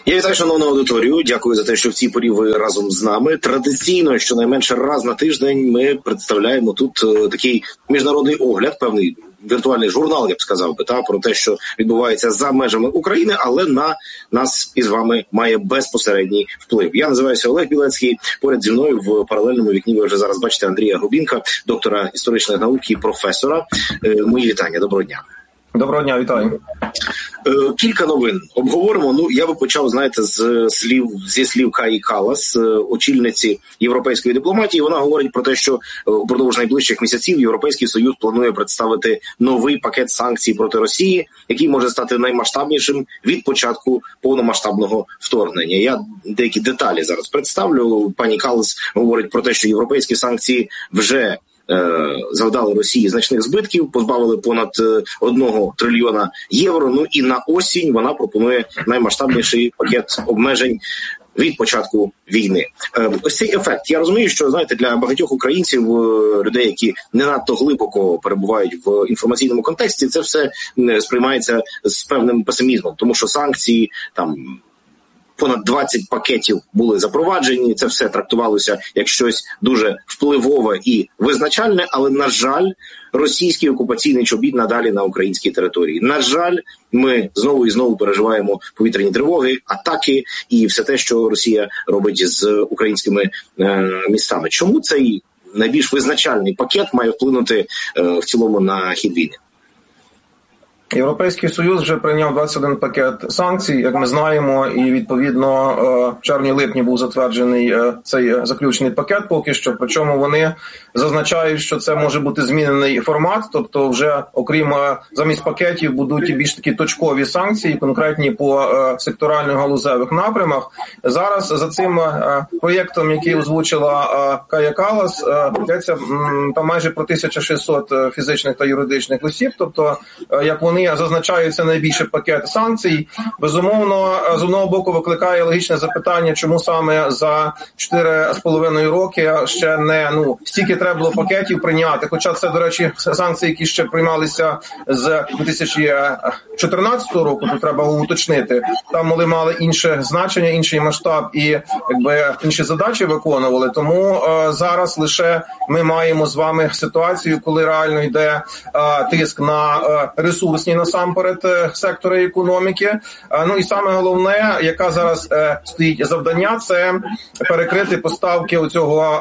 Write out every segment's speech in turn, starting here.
Я вітаю шановну аудиторію. Дякую за те, що в цій порі ви разом з нами. Традиційно, щонайменше раз на тиждень ми представляємо тут такий міжнародний огляд, певний віртуальний журнал, я б сказав би, про те, що відбувається за межами України, але на нас із вами має безпосередній вплив. Я називаюся Олег Білецький. Поряд зі мною в паралельному вікні ви вже зараз бачите Андрія Губінка, доктора історичних наук і професора. Мої вітання. Доброго дня. Доброго дня, вітаю. Кілька новин обговоримо. Я би почав, зі слів Каї Каллас, очільниці європейської дипломатії. Вона говорить про те, що упродовж найближчих місяців Європейський Союз планує представити новий пакет санкцій проти Росії, який може стати наймасштабнішим від початку повномасштабного вторгнення. Я деякі деталі зараз представлю. Пані Каллас говорить про те, що європейські санкції вже завдали Росії значних збитків, позбавили понад 1 трильйона євро. І на осінь вона пропонує наймасштабніший пакет обмежень від початку війни. Ось цей ефект. Я розумію, що, для багатьох українців, людей, які не надто глибоко перебувають в інформаційному контексті, це все сприймається з певним песимізмом, тому що санкції, понад 20 пакетів були запроваджені, це все трактувалося як щось дуже впливове і визначальне, але, на жаль, російський окупаційний чобіт надалі на українській території. На жаль, ми знову і знову переживаємо повітряні тривоги, атаки і все те, що Росія робить з українськими містами. Чому цей найбільш визначальний пакет має вплинути в цілому на хід війни? Європейський Союз вже прийняв 21 пакет санкцій, як ми знаємо, і відповідно в червні-липні був затверджений цей заключний пакет поки що, причому вони зазначають, що це може бути змінений формат, тобто вже окрім замість пакетів будуть більш такі точкові санкції, конкретні по секторальних галузевих напрямах. Зараз за цим проєктом, який озвучила Кая Каллас, йдеться там майже про 1600 фізичних та юридичних осіб, тобто як вони зазначаються найбільший пакет санкцій. Безумовно, з одного боку викликає логічне запитання, чому саме за 4,5 роки ще не стільки треба було пакетів прийняти. Хоча це, до речі, санкції, які ще приймалися з 2014 року, то треба уточнити. Там вони мали інше значення, інший масштаб і інші задачі виконували. Тому зараз лише ми маємо з вами ситуацію, коли реально йде тиск на ресурсні насамперед сектори економіки. І саме головне, яка зараз стоїть завдання, це перекрити поставки оцього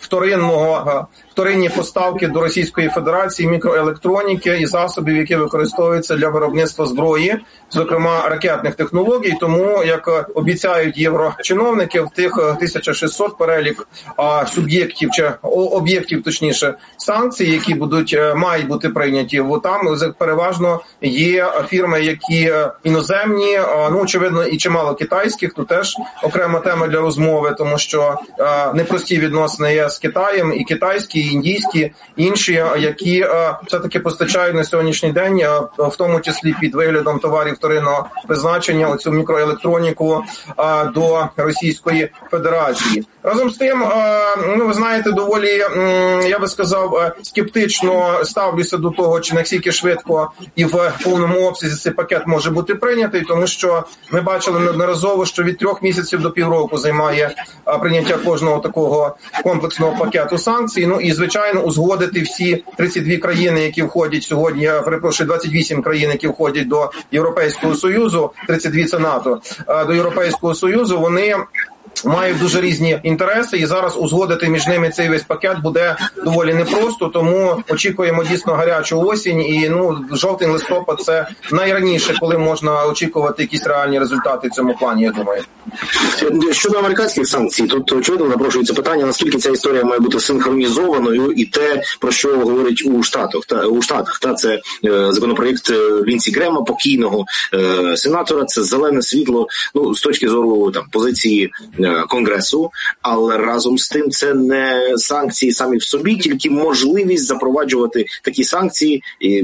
вторинні поставки до Російської Федерації мікроелектроніки і засобів, які використовуються для виробництва зброї, зокрема ракетних технологій. Тому, як обіцяють єврочиновники, в тих 1600 перелік суб'єктів чи об'єктів, точніше, санкцій, які мають бути прийняті, там переважно є фірми, які іноземні, очевидно, і чимало китайських, то теж окрема тема для розмови, тому що непрості відносини є з Китаєм, і китайські, і індійські, інші, які все-таки постачають на сьогоднішній день, в тому числі під виглядом товарів вторинного призначення, оцю мікроелектроніку до Російської Федерації. Разом з тим, ви знаєте, доволі, я би сказав, скептично ставлюся до того, чи наскільки швидко і в повному обсязі цей пакет може бути прийнятий, тому що ми бачили неодноразово, що від 3 місяців до півроку займає прийняття кожного такого комплексного пакету санкцій. І, звичайно, узгодити всі 32 країни, які входять сьогодні, я перепрошую, 28 країн, які входять до Європейського Союзу, 32 це НАТО, до Європейського Союзу, вони мають дуже різні інтереси, і зараз узгодити між ними цей весь пакет буде доволі непросто, тому очікуємо дійсно гарячу осінь, і жовтень-листопад це найраніше, коли можна очікувати якісь реальні результати в цьому плані, я думаю. Щодо американських санкцій, тут очевидно напрошується питання, наскільки ця історія має бути синхронізованою, і те, про що говорить у Штатах. Це законопроєкт Лінсі Грема, покійного сенатора, це зелене світло, з точки зору позиції Конгресу, але разом з тим це не санкції самі в собі, тільки можливість запроваджувати такі санкції,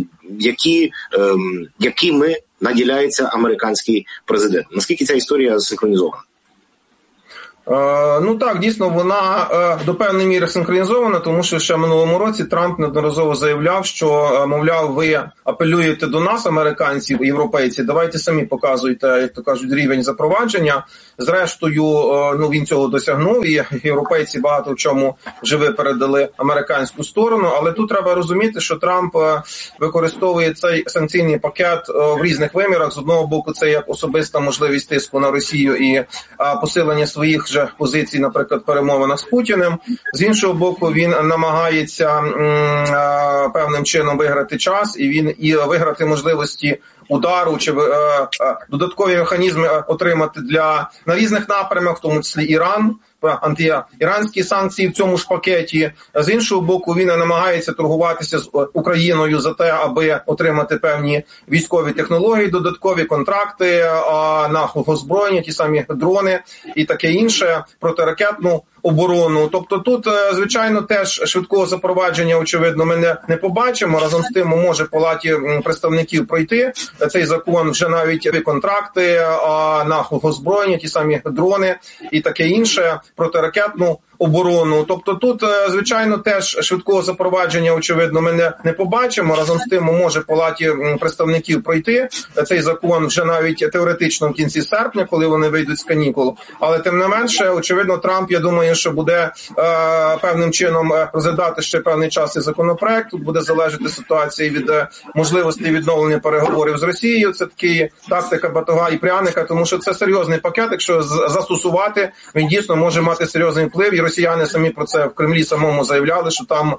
якими наділяється американський президент. Наскільки ця історія синхронізована? Ну так, дійсно, вона до певної міри синхронізована, тому що ще минулому році Трамп неодноразово заявляв, що, мовляв, ви апелюєте до нас, американців, європейці, давайте самі показуйте, як то кажуть, рівень запровадження. Зрештою, він цього досягнув, і європейці багато в чому вже випередили американську сторону, але тут треба розуміти, що Трамп використовує цей санкційний пакет в різних вимірах. З одного боку, це як особиста можливість тиску на Росію і посилення своїх же позицій, наприклад, перемовинах з Путіним. З іншого боку, він намагається певним чином виграти час і виграти можливості удару чи додаткові механізми отримати на різних напрямах, в тому числі Іран, антиіранські санкції в цьому ж пакеті. З іншого боку, він намагається торгуватися з Україною за те, аби отримати певні військові технології, додаткові контракти на озброєння, ті самі дрони і таке інше, протиракетну оборону. Тобто тут, звичайно, теж швидкого запровадження, очевидно, ми не побачимо. Разом з тим, може Палаті представників пройти цей закон, вже навіть контракти на озброєння, ті самі дрони і таке інше, протиракетну оборону. Тобто тут, звичайно, теж швидкого запровадження, очевидно, ми не побачимо. Разом з тим, може Палаті представників пройти цей закон вже навіть теоретично в кінці серпня, коли вони вийдуть з канікул. Але тим не менше, очевидно, Трамп, я думаю, що буде певним чином розглядати ще певний час і законопроект. Тут буде залежати ситуація від можливості відновлення переговорів з Росією. Це такі тактика батога і пряника, тому що це серйозний пакет. Якщо застосувати, він дійсно може мати серйозний вплив. І росіяни самі про це в Кремлі самому заявляли, що там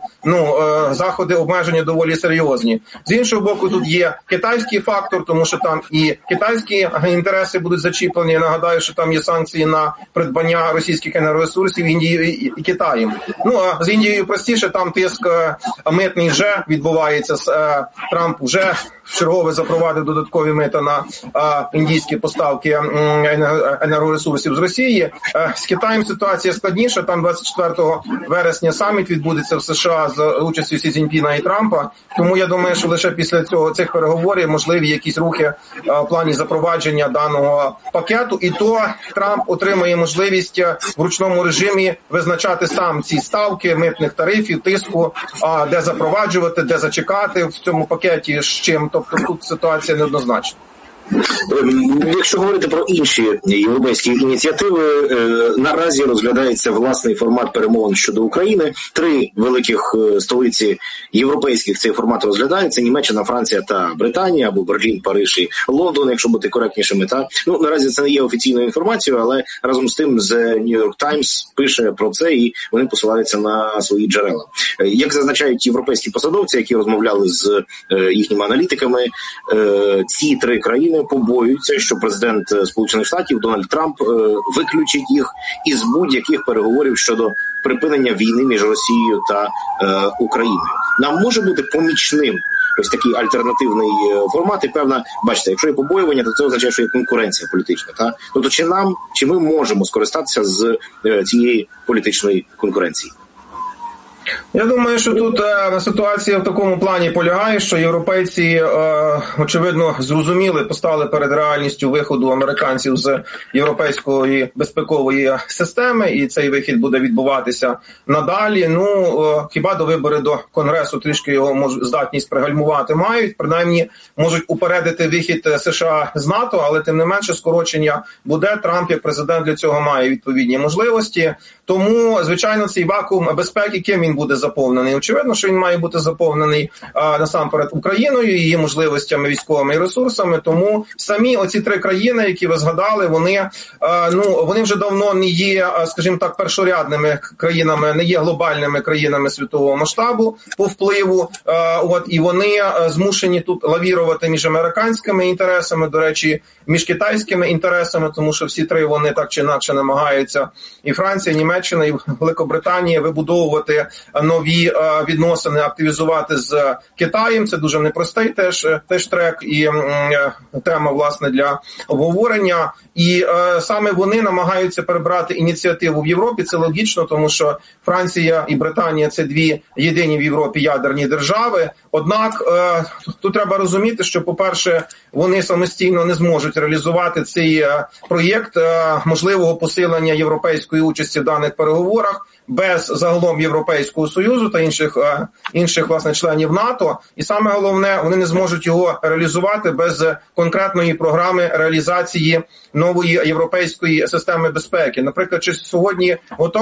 заходи обмеження доволі серйозні. З іншого боку, тут є китайський фактор, тому що там і китайські інтереси будуть зачіплені. Я нагадаю, що там є санкції на придбання російських енергоресурсів Індії і Китаєм. А з Індією простіше, там тиск митний вже відбувається. Трамп вже вчергове запровадив додаткові мита на індійські поставки енергоресурсів з Росії. З Китаєм ситуація складніша. Там 24 вересня саміт відбудеться в США з участю Сі Цзіньпіна і Трампа. Тому я думаю, що лише після цих переговорів можливі якісь рухи в плані запровадження даного пакету. І то Трамп отримає можливість в ручному режимі визначати сам ці ставки митних тарифів, тиску, де запроваджувати, де зачекати в цьому пакеті з чим. Тобто тут ситуація неоднозначна. Якщо говорити про інші європейські ініціативи, наразі розглядається власний формат перемовин щодо України. 3 великих столиці європейських цей формат розглядається: Німеччина, Франція та Британія, або Берлін, Париж і Лондон, якщо бути коректнішими. Наразі це не є офіційною інформацією, але разом з тим The New York Times пише про це, і вони посилаються на свої джерела. Як зазначають європейські посадовці, які розмовляли з їхніми аналітиками, ці 3 країни побоюються, що президент Сполучених Штатів Дональд Трамп виключить їх із будь-яких переговорів щодо припинення війни між Росією та Україною. Нам може бути помічним ось такий альтернативний формат, і певна, бачите, якщо є побоювання, то це означає, що є конкуренція політична. Тобто чи ми можемо скористатися з цієї політичної конкуренції? Я думаю, що тут ситуація в такому плані полягає, що європейці, очевидно, зрозуміли, постали перед реальністю виходу американців з європейської безпекової системи, і цей вихід буде відбуватися надалі. Хіба до виборів до Конгресу трішки його здатність пригальмувати мають, принаймні можуть упередити вихід США з НАТО, але тим не менше скорочення буде. Трамп як президент для цього має відповідні можливості. Тому, звичайно, цей вакуум безпеки, ким він буде заповнений? Очевидно, що він має бути заповнений насамперед Україною, її можливостями військовими і ресурсами. Тому самі оці 3 країни, які ви згадали, вони вже давно не є, скажімо так, першорядними країнами, не є глобальними країнами світового масштабу по впливу. І вони змушені тут лавірувати між американськими інтересами, до речі, між китайськими інтересами, тому що всі 3 вони так чи інакше намагаються, і Франція, Німеччина, і Великобританія, вибудовувати нові відносини активізувати з Китаєм. Це дуже непростий теж трек і тема, власне, для обговорення. І саме вони намагаються перебрати ініціативу в Європі. Це логічно, тому що Франція і Британія – це дві єдині в Європі ядерні держави. Однак тут треба розуміти, що, по-перше, вони самостійно не зможуть реалізувати цей проєкт можливого посилення європейської участі в даних переговорах без загалом Європейського Союзу та інших власне членів НАТО. І саме головне, вони не зможуть його реалізувати без конкретної програми реалізації нової європейської системи безпеки. Наприклад, чи сьогодні готові